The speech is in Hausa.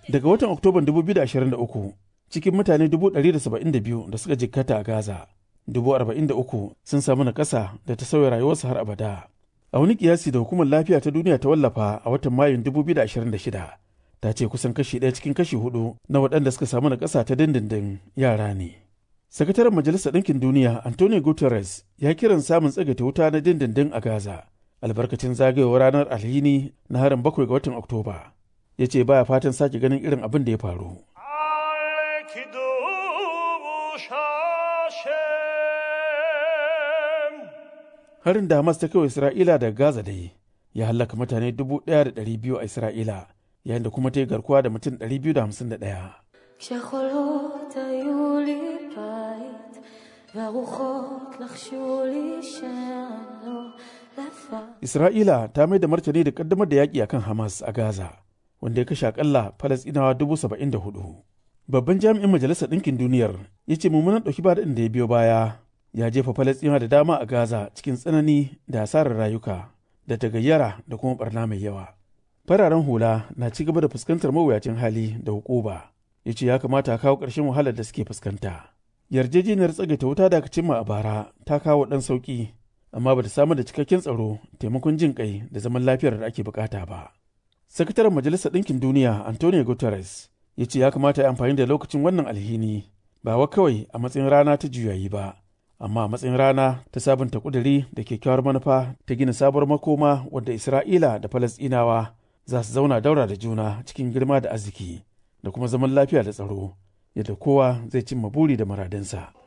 Daga watan Oktoban 2023, cikin mutane 172 da suka jikkata a Gaza, 43 sun samu nakasa da ta sauya rayuwarsu har abada. A wani kiyasi da Hukumar Lafiya ta Duniya ta wallafa a watan Mayun 2026, ta ce kusan kashi 1 cikin kashi 4 na waɗanda suka samu nakasa ta dindindin yara ne. Sakataren Majalisar Ɗinkin Duniya Antonio Guterres ya kiran samun tsagaita wuta na dindindin a Gaza, albarkacin zagayowar ranar alhini na harin 7 ga watan Oktoba. Ya ce baya fatan sake ganin irin abin da ya faru. Harin da Hamas ta kai Isra'ila daga Gaza dai ya hallaka mutane 1,200 a Isra'ila, yayin da kuma ta yi garkuwa da mutum 251. Isra'ila ta mai da martani da kaddamar da yaƙi akan Hamas a Gaza, wanda ya kashe akalla Falasɗinawa 74,000. Babban jami'in Majalisar Ɗinkin Duniyar ya ce mummunan ɗauki ba da ya biyo baya ya jefa Falasɗinawa da dama a Gaza cikin tsanani da asarar rayuka da tagayyara da kuma barna mai yawa. Fararen hula na ci gaba da fuskantar mawuyacin hali da hukuba. Ya ce ya kamata a kawo ƙarshen wahalar da suke fuskanta. Yarjejeniyar tsagaita wuta da aka cimma a bara ta kawo ɗan sauƙi, amma ba ta samar da cikakken tsaro, taimakon jin ƙai da zaman lafiyar da ake bukata ba. Sakataren Majalisar Ɗinkin Duniya Antonio Guterres ya ce ya kamata ya amfani da lokacin wannan alhini ba wa kawai a matsayin rana ta juyayi ba, amma a matsayin rana ta sabunta ƙuduri da kyakkyawar manufa ta gina sabuwar makoma wadda Isra'ila da Falasɗinawa za su zauna daura da juna cikin girma da arziki da kuma zaman lafiya da tsaro, yadda kowa zai cimma buri da muradinsa.